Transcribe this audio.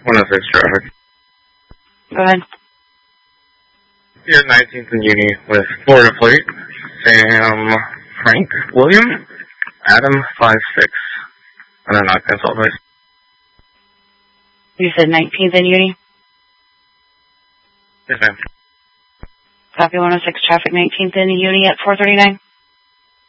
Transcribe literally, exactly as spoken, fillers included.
one oh six traffic. Go ahead. Here at nineteenth and Uni with Florida plate, Sam Frank William, Adam five six, and then not cancel please. You said nineteenth and Uni? Yes, ma'am. Copy one oh six traffic, nineteenth and Uni at four thirty-nine.